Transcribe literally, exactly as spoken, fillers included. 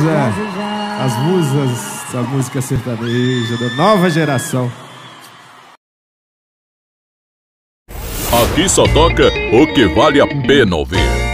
é. As musas da música sertaneja, da nova geração. Aqui só toca o que vale a pena ouvir.